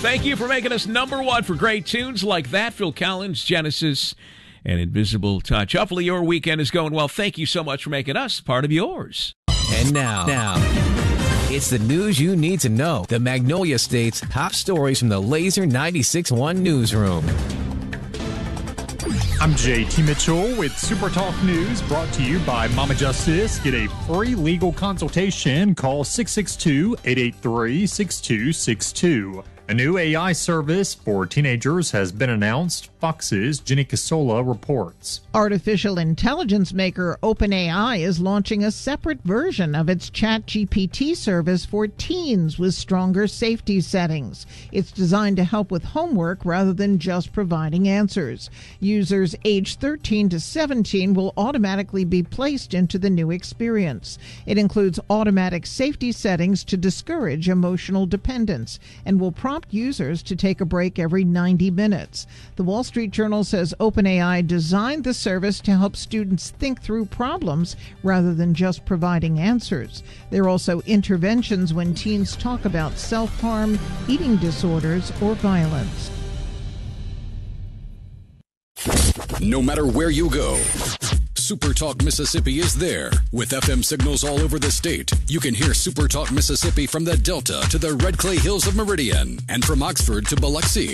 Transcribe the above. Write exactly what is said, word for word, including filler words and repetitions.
Thank you for making us number one for great tunes like that. Phil Collins, Genesis, and Invisible Touch. Hopefully your weekend is going well. Thank you so much for making us part of yours. And now, now, it's the news you need to know. The Magnolia State's top stories from the Laser ninety-six point one newsroom. I'm J T Mitchell with Super Talk News, brought to you by Mama Justice. Get a free legal consultation. Call six six two, eight eight three, six two six two. A new A I service for teenagers has been announced. Fox's Jenny Casola reports. Artificial intelligence maker OpenAI is launching a separate version of its ChatGPT service for teens with stronger safety settings. It's designed to help with homework rather than just providing answers. Users aged thirteen to seventeen will automatically be placed into the new experience. It includes automatic safety settings to discourage emotional dependence and will prompt users to take a break every ninety minutes. The Wall Street Journal says OpenAI designed the service to help students think through problems rather than just providing answers. There are also interventions when teens talk about self-harm, eating disorders, or violence. No matter where you go, Super Talk Mississippi is there. With F M signals all over the state, you can hear Super Talk Mississippi from the Delta to the Red Clay Hills of Meridian and from Oxford to Biloxi.